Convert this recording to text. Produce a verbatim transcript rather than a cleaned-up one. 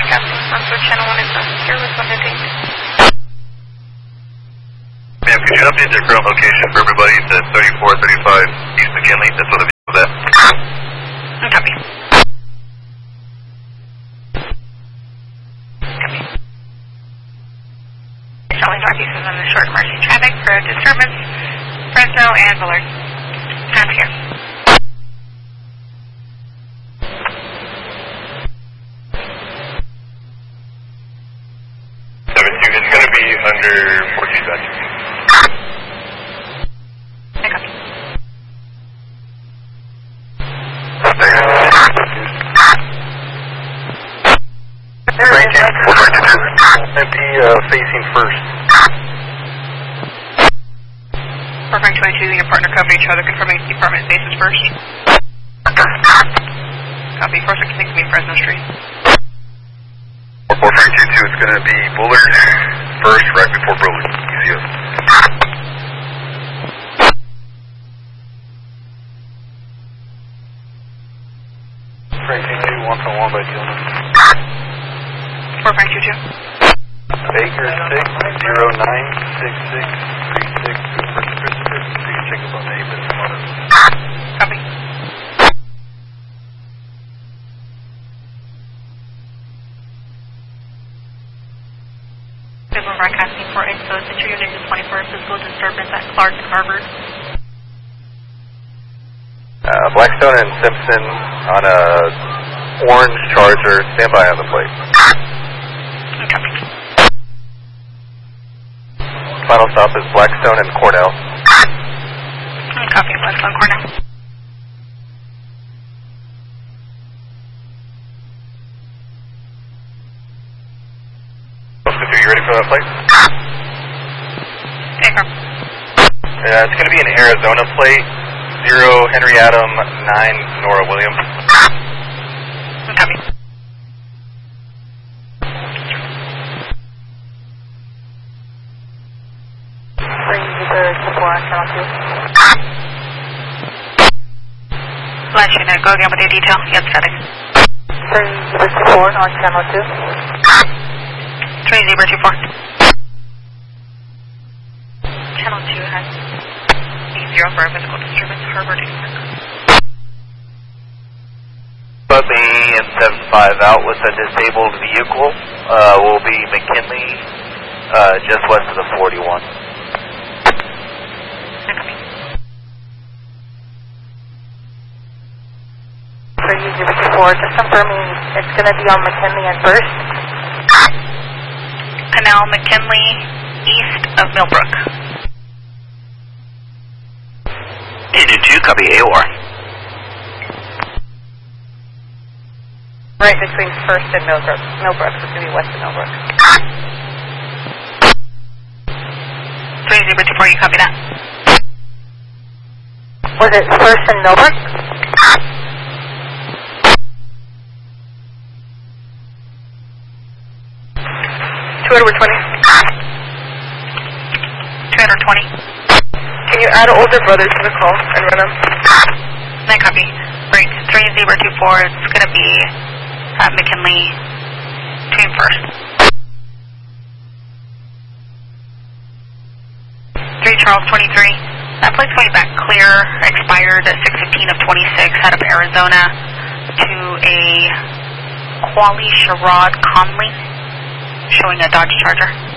broadcasting from so channel one is here with one detained. Ma'am, could you update their current location for everybody to thirty-four thirty-five East McKinley? That's what the vehicle is at. Copy. Charlie Northeast is on the short emergency traffic for disturbance, Fresno and Bullard. I'm here. seventy-two is going to be under fourteen seconds. I copy. Empty, uh, facing first. four five two, your partner cover each other, confirming department faces first. Copy, four six six, meet Fresno Street. four five two two, it's going to be Bullard first, right before Bullard. Easy up. Frank two two, one point one by Dillon. four five two two. Baker six zero nine six six three six for Christopher. So you can check up on the A-Bit tomorrow. Copy. Visual broadcasting for info, Central Unit twenty-four, physical disturbance at Clark and Harvard. Uh, Blackstone and Simpson on a orange Charger. Stand by on the plate. Copy. Final stop is Blackstone and Cornell. Copy, Blackstone, Cornell. You ready for that plate? Take her. Uh, it's going to be an Arizona plate. Zero Henry Adam, nine Nora Williams. Copy. Flash unit, go again with your detail. Yes, setting. three zero two four on channel two. three zero two four. Channel two has eight zero for a physical disturbance, Harvard Eastern. Bubby and seven five out with a disabled vehicle. Uh, will be McKinley, uh, just west of the forty-one. three zero two four, just confirming it's going to be on McKinley and First. Canal McKinley, east of Millbrook. Agent two, copy A O R. Right between First and Millbrook. Millbrook, so it's going to be west of Millbrook. three zero two four, you copy that? Was it First and Millbrook? two twenty. two twenty. Can you add older brother to the call and run them? I copy. Right, three zero two four, it's going to be at McKinley, between First. three Charles twenty-three, that plate's going back clear, expired at six fifteen of twenty-six out of Arizona to a Quali Sherrod Conley, showing a Dodge Charger.